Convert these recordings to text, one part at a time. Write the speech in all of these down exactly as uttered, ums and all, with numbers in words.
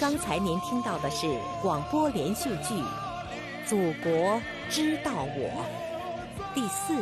刚才您听到的是广播连续剧《祖国知道我》第四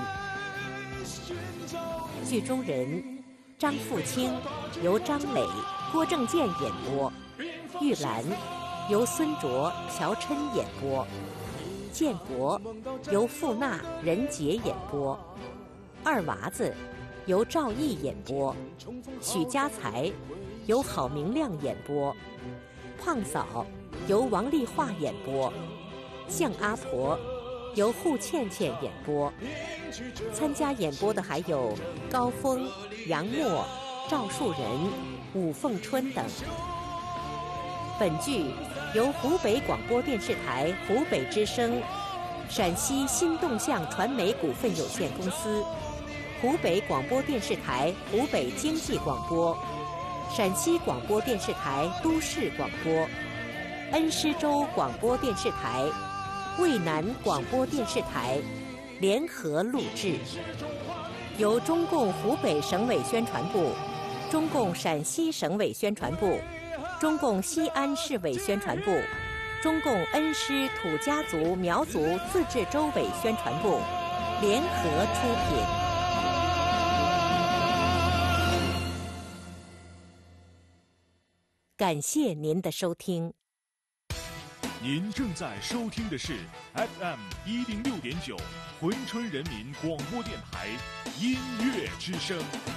集。剧中人张富清由张磊、郭正健演播，玉兰由孙卓、朴琛演播，建国由傅娜、任杰演播，二娃子由赵毅演播，许家才由郝明亮演播，胖嫂由王丽华演播，向阿婆由户倩倩演播。参加演播的还有高峰、杨默、赵树人、武凤春等。本剧由湖北广播电视台湖北之声、陕西新动向传媒股份有限公司、湖北广播电视台湖北经济广播、陕西广播电视台都市广播、恩施州广播电视台、渭南广播电视台联合录制，由中共湖北省委宣传部、中共陕西省委宣传部、中共西安市委宣传部、中共恩施土家族苗族自治州委宣传部联合出品。感谢您的收听。 您正在收听的是 F M 一零六点九珲春人民广播电台音乐之声。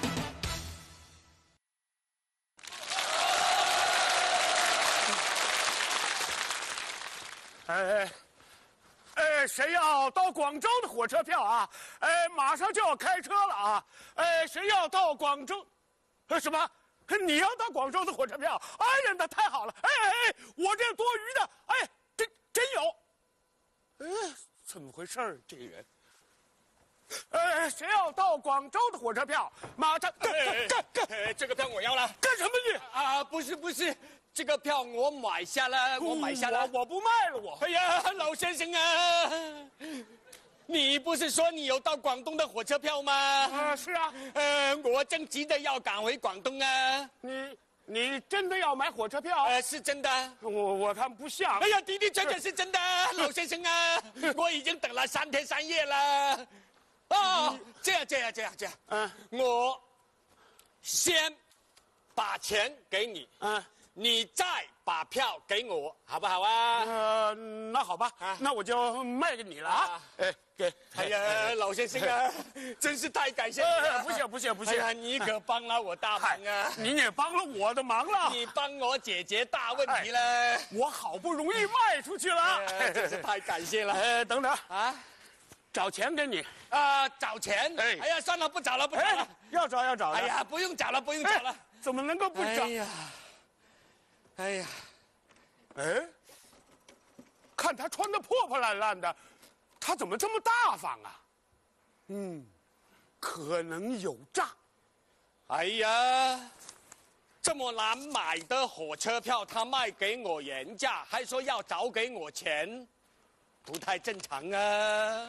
哎哎，谁要到广州的火车票啊？哎，马上就要开车了啊！哎，谁要到广州？呃，什么？你要到广州的火车票？哎呀，那太好了！哎哎哎，我这多余的，哎，真真有。哎，怎么回事儿？这个人。呃，谁要到广州的火车票？马上干干干干！ 这个票我要了。 干什么你？ 啊，不是不是，这个票我买下了，我买下了。 我我不卖了，我。 哎呀，老先生啊，你不是说你有到广东的火车票吗？ 啊，是啊。 呃，我正急着要赶回广东啊。 你你真的要买火车票？ 呃，是真的。 我我看不像。 哎呀，的的确确是真的，老先生啊，我已经等了三天三夜了。哦，这样这样这样这样，嗯，我先把钱给你，嗯，你再把票给我，好不好啊？ 呃，那好吧，啊、那我就卖给你了啊！哎，给， 哎呀，老先生啊，真是太感谢你了！ 呃、不谢不谢不谢！ 哎呀，你可帮了我大忙啊！ 你也帮了我的忙了， 你帮我解决大问题了， 哎、我好不容易卖出去了， 哎、真是太感谢了！ 哎，等等啊！找钱给你啊、呃！找钱？ 哎， 哎呀，算了，不找了，不找了。哎、 要找要找的。 哎呀，不用找了，不用找了。哎、 怎么能够不找？ 哎呀，哎呀， 哎，看他穿的破破烂烂的，他怎么这么大方啊？嗯，可能有诈。 哎呀，这么难买的火车票，他卖给我原价，还说要找给我钱，不太正常啊。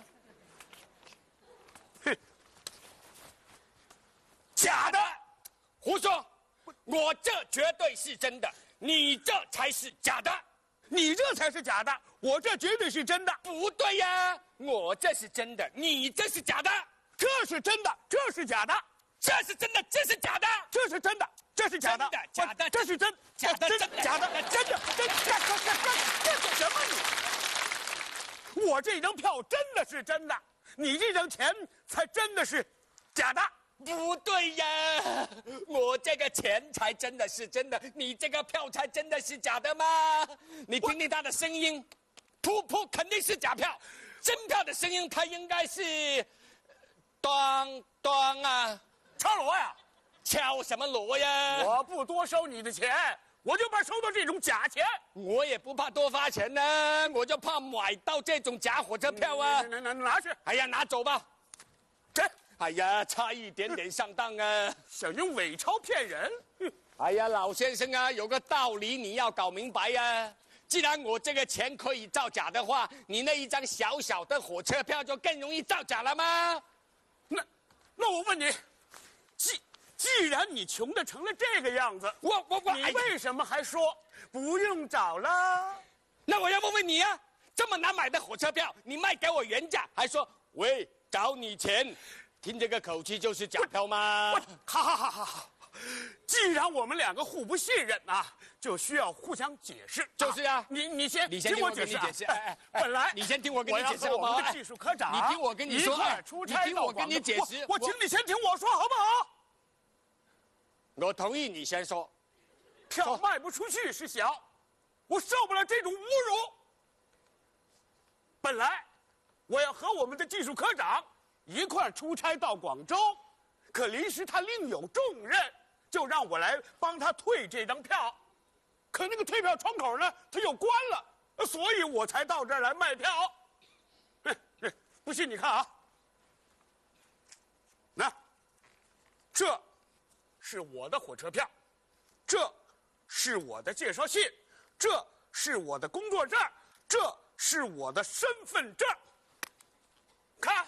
假的，胡说！我这绝对是真的，你这才是假的， 你这才是假的，我这绝对是真的。 不对呀、啊，我这是真的，你这是假的， 这是真的，这是假的， 这是真的，这是假的， 这是真的，这是假的， 假的， 这是真， 假的，真的，假的，真的，真干干干干干什么你？我这张票真的是真的，你这张钱才真的是假的。 不对呀，我这个钱才真的是真的，你这个票才真的是假的吗？你听听他的声音，噗噗肯定是假票，真票的声音它应该是，当当啊， 敲锣呀， 敲什么锣呀？ 我不多收你的钱，我就怕收到这种假钱。 我也不怕多花钱呢，我就怕买到这种假火车票啊！ 拿拿拿去！ 哎呀，拿走吧。 这。 哎呀，差一点点上当啊！ 想用伪钞骗人？ 哎呀，老先生啊，有个道理你要搞明白呀、啊。既然我这个钱可以造假的话，你那一张小小的火车票就更容易造假了吗？ 那，那我问你，既既然你穷的成了这个样子， 我我我， 你为什么还说不用找了？ 那我要问问你啊，这么难买的火车票，你卖给我原价，还说喂找你钱，听这个口气就是假票吗？ 好好好好好，既然我们两个互不信任啊，就需要互相解释。 就是啊， 你你先你先听我解释啊。 解释。哎哎， 本来你先听我跟你解释我要和我们好不好的技术科长， 你听我跟你说， 一块出差你听我跟你解释。 我请你先听我说好不好？ 我同意你先说。 票卖不出去是小，我受不了这种侮辱。本来我要和我们的技术科长一块出差到广州，可临时他另有重任，就让我来帮他退这张票。可那个退票窗口呢，他又关了，所以我才到这儿来卖票。不信你看啊，那这是我的火车票，这是我的介绍信，这是我的工作证，这是我的身份证。看，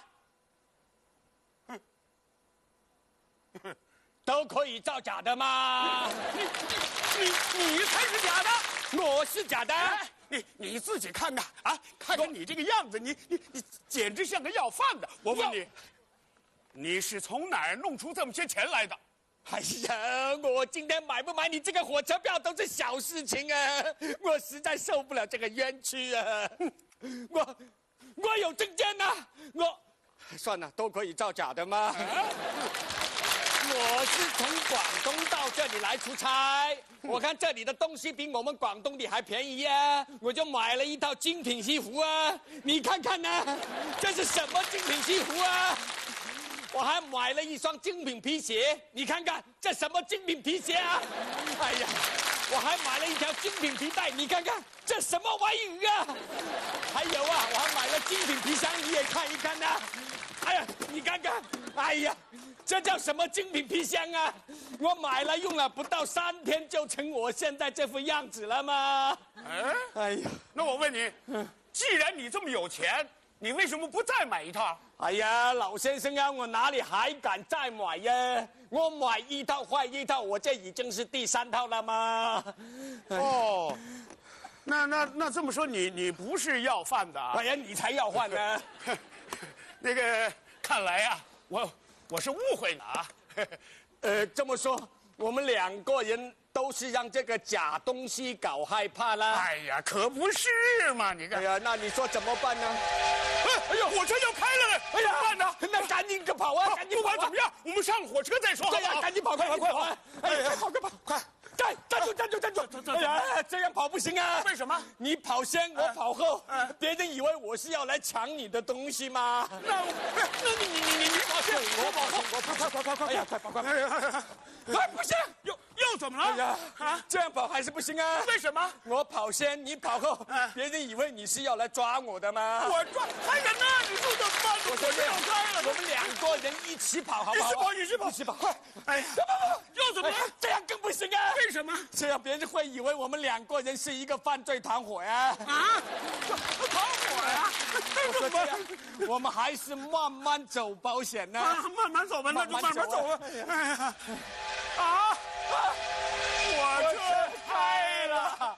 都可以造假的吗？ 你你你才是假的， 我是假的。 哎，你你自己看看啊，看看你这个样子，你你你简直像个要饭的。我问你，你是从哪儿弄出这么些钱来的？ 哎呀，我今天买不买你这个火车票都是小事情啊！我实在受不了这个冤屈啊！我我有证件呐、啊，我算了，都可以造假的吗？啊、我是从广东到这里来出差，我看这里的东西比我们广东的还便宜啊，我就买了一套精品西服啊！你看看呢、啊，这是什么精品西服啊？我还买了一双精品皮鞋，你看看这什么精品皮鞋啊！哎呀，我还买了一条精品皮带，你看看这什么玩意啊！还有啊，我还买了精品皮箱，你也看一看呐、啊！哎呀，你看看，哎呀，这叫什么精品皮箱啊？我买了用了不到三天就成我现在这副样子了吗？ 哎， 哎呀， 那我问你，既然你这么有钱，你为什么不再买一套？ 哎呀，老先生啊，我哪里还敢再买呀？我买一套坏一套，我这已经是第三套了吗？ 哦，那那那这么说，你你不是要饭的啊？ 哎呀，你才要饭呢！ 那个，看来呀、啊，我我是误会了啊。 呃，这么说，我们两个人都是让这个假东西搞害怕啦。 哎呀，可不是嘛！你看， 哎呀，那你说怎么办呢？ 哎呦，火车要开了呢！哎呀，怎么办呢？ 那赶紧个跑啊！赶紧不跑、啊！ 管怎么样，我们上火车再说。 对呀、啊，赶紧跑，快快快跑！哎呀，快跑快跑，快！站站住站住站住！哎呀，这样跑不行啊！ 为什么？ 你跑先，我跑后，别人以为我是要来抢你的东西吗？ 那那你你你你你跑先，我跑后，我跑快快快快！ 哎呀，快跑快跑！ 哎呀， 哎，不行， 又又怎么了？ 哎呀，啊，这样跑还是不行啊！ 为什么？ 我跑先，你跑后，别人以为你是要来抓我的吗？ 我抓还人呢？你说怎么办？ 我说这样开了，我们两个人一起跑，好不好？ 一起跑，一起跑， 一起跑，快！ 哎呀，又怎么了？ 这样更不行啊！ 为什么？ 这样别人会以为我们两个人是一个犯罪团伙呀！ 啊，团伙呀？ 我说这样，我们还是慢慢走保险呢。 啊，慢慢走吧，那就慢慢走吧。哎呀，啊，火车开了。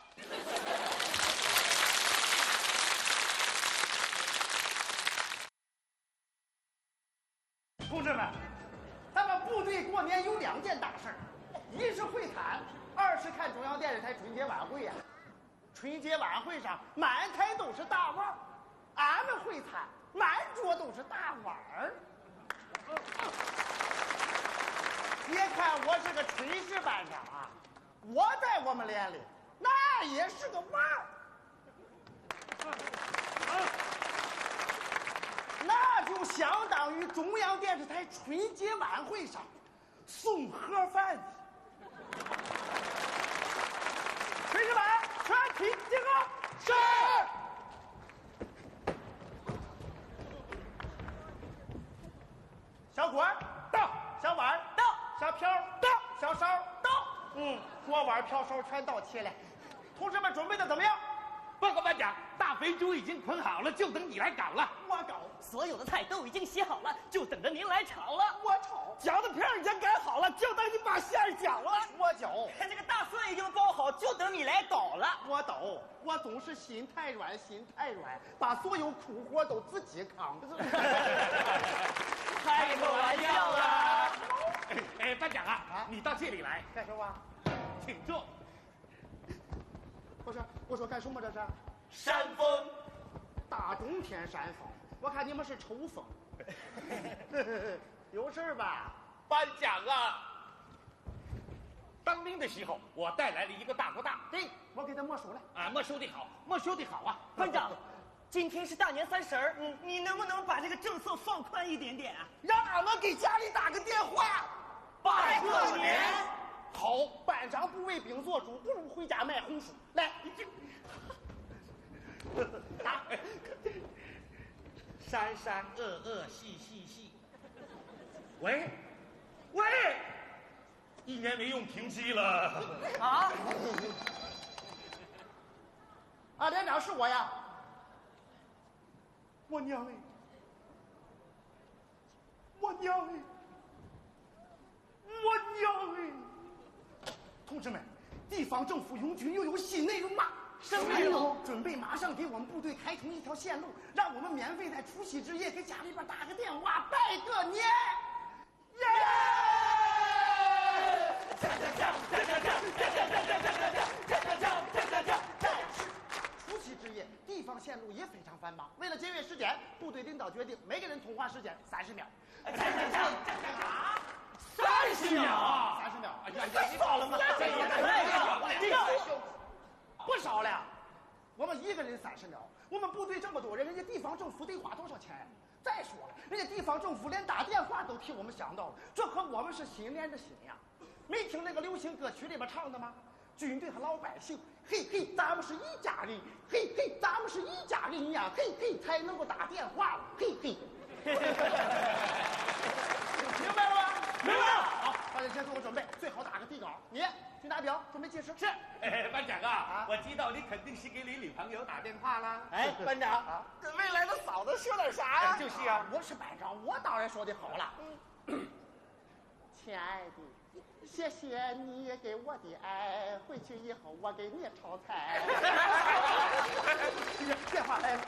同志们，咱们部队过年有两件大事儿，一是会谈，二是看中央电视台春节晚会呀、啊。春节晚会上满台都是大腕儿，俺们会谈满桌都是大碗儿。别看我是个炊事班长啊，我在我们连里那也是个腕儿。那就相当于中央电视台春节晚会上送盒饭的。炊事班全体集合。是。小锅到，小碗到，小瓢到，小勺到。嗯，锅碗瓢勺全到齐了。同志们准备的怎么样？ 报告班长，大肥猪已经捆好了，就等你来搞了。 我搞， 所有的菜都已经洗好了，就等着您来炒了。 我炒。 饺子皮儿已经擀好了，就等你把馅儿搅了。我搅， 这个大蒜已经包好，就等你来捣了。 我抖，我总是心太软，心太软，把所有苦活都自己扛。 开个玩笑啊！ 哎，班长啊， 啊你到这里来， 干什么？ 请坐。 不是，我说干什么这是？ 扇风， 大冬天扇风，我看你们是抽风。有事儿吧？ 班长啊，当兵的时候我带来了一个大哥大， 对，我给他没收了。 啊，没收的好，没收的好啊。 班长，今天是大年三十儿，你你能不能把这个政策放宽一点点啊？ 让俺们给家里打个电话， 拜个年。 好，班长不为兵做主，不如回家卖红薯。来，你这打。 山山恶恶细细细。喂，喂，一年没用停机了。 啊？ 啊，连长是我呀。我娘哎！我娘哎！我娘哎！同志们，地方政府拥军又有新内容了。什么内容？准备马上给我们部队开通一条线路，让我们免费在除夕之夜给家里边打个电话，拜个年。耶！锵锵锵锵锵锵锵锵锵锵锵锵锵锵锵锵锵锵！但是除夕之夜，地方线路也非常繁忙。为了节约时间，部队领导决定每个人通话时间三十秒。锵锵锵锵锵啊！ 三十秒啊！ 三十秒！ 哎呀，你少了吗？ 这也太少了，这个不少了。我们一个人三十秒，我们部队这么多人，人家地方政府得花多少钱？再说了，人家地方政府连打电话都替我们想到了，这和我们是心连着心呀。没听那个流行歌曲里边唱的吗？军队和老百姓，嘿嘿，咱们是一家人，嘿嘿，咱们是一家人呀，嘿嘿，才能够打电话了，嘿嘿。明白了吗？ 明白了。 好，大家先做个准备，最好打个底稿。你去拿表，准备计时。 是，哎，班长啊， 啊我知道你肯定是给你女朋友打电话啦。 哎，班长，跟未来的嫂子说点啥呀？ 就是啊， 我是班长，我当然说的好了。亲爱的，谢谢你给我的爱，回去以后我给你炒菜。电话来了，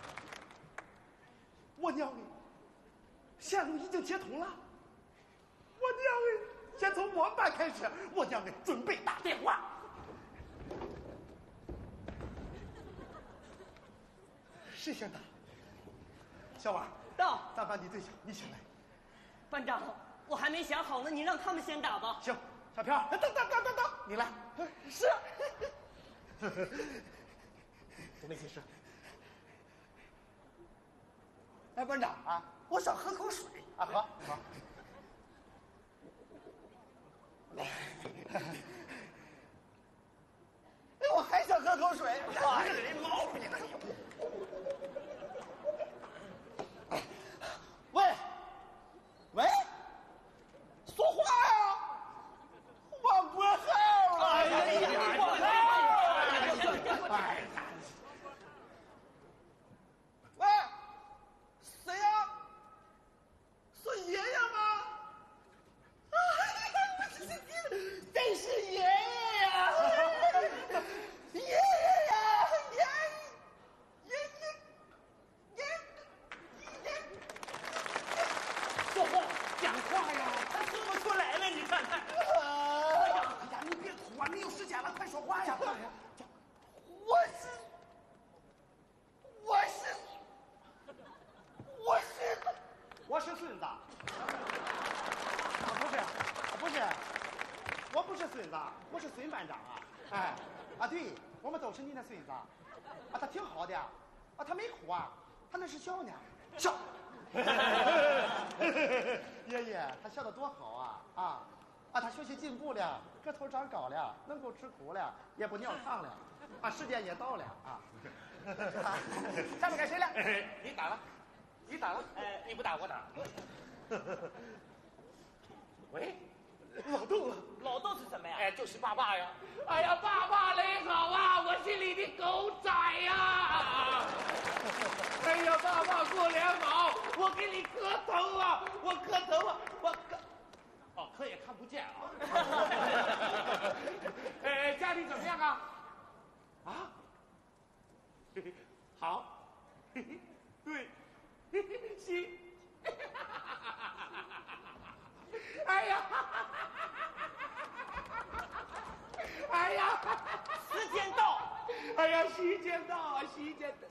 我娘哎，线路已经接通了。我娘哎，先从我们班开始，我娘哎，准备打电话。谁先打？小王， 到。 咱班你最小，你先来。 班长，我还没想好呢，你让他们先打吧。 行，小飘，等等等等等，你来。是。准备计时。哎，班长啊，我想喝口水啊，喝喝。来。哎，我还想喝口水。哎，这毛病了。喂，喂，说话呀！忘拨号了。哎呀，你忘号了！哎呀，喂，谁呀？是爷爷吗？哎，真是爷爷呀！爷爷呀！爷爷爷爷爷。说话，讲话呀！ 他说不出来了，你看看。 哎呀，哎呀，你别哭啊，没有时间了，快说话呀！我是，我是，我是，我是孙子。啊，不是，不是，我不是孙子，我是孙班长啊！哎，啊，对，我们都是你的孙子。啊，他挺好的，啊，他没哭啊，他那是笑呢，笑。爷爷，他笑得多好啊！啊啊，他学习进步了，个头长高了，能够吃苦了，也不尿炕了，啊，时间也到了啊！下面该谁了？ 你打了，你打了， 哎你不打我打。喂， 老豆了， 老豆是什么呀？ 哎，就是爸爸呀！哎呀，爸爸你好啊，我是你的狗仔呀！哎呀，爸爸过年好，我给你磕头啊，我磕头啊，我磕。 车也看不见啊。呃，家里怎么样啊？啊？好。对。行。哎呀！哎呀！ 时间到！ 哎呀，时间到啊，时间到！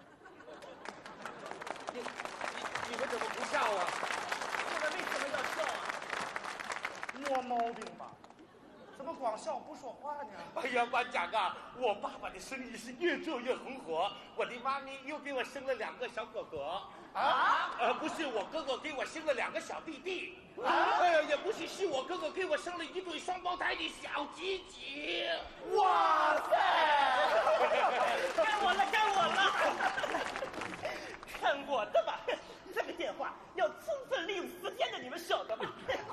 你你你们怎么不笑啊？ 这个为什么要笑啊？ 没毛病吧？怎么光笑不说话呢？ 哎呀，班长啊，我爸爸的生意是越做越红火，我的妈咪又给我生了两个小哥哥。啊？呃，不是我哥哥给我生了两个小弟弟。啊？呃，也不是，是我哥哥给我生了一对双胞胎的小鸡鸡。 哇塞！ 该我了，该我了！看我的吧，这个电话要充分利用时间的，你们晓得吧？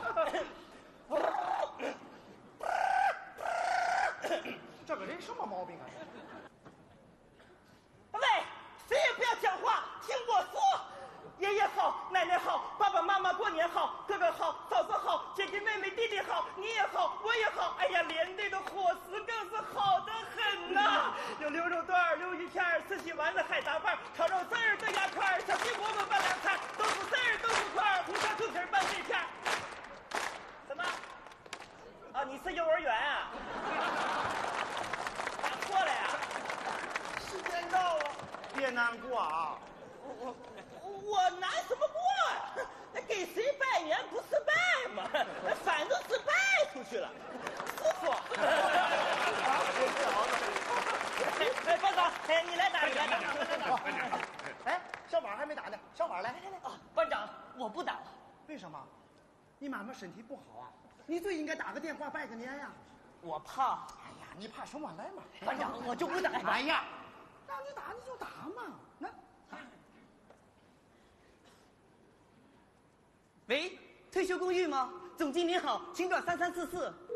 这个人什么毛病啊？ 喂，谁也不要讲话，听我说。爷爷好，奶奶好，爸爸妈妈过年好，哥哥好，嫂子好，姐姐妹妹弟弟好，你也好，我也好。哎呀，连队的伙食更是好得很呐、有牛肉段、溜鱼片、四喜丸子、海杂饭、炒肉丝儿、炖鸭串、小鸡饽饽拌凉菜、豆腐丝儿、豆腐块、红烧猪蹄儿拌碎片。什么？啊，你是幼儿园啊？打错了呀？ 时间到了，别难过啊。 我我难什么过啊？给谁拜年不是拜吗？反正是拜出去了。师傅，哎，班长，哎，你来打，你来打。 哎，小马还没打呢，小马来来来。 啊，班长，我不打了。 为什么？你妈妈身体不好啊，你最应该打个电话拜个年呀。 我怕。 哎呀，你怕什么？来嘛。 班长，我就不打。 哎呀，让你打你就打嘛。那。 喂，退休公寓吗？总经理好，请转三三四四。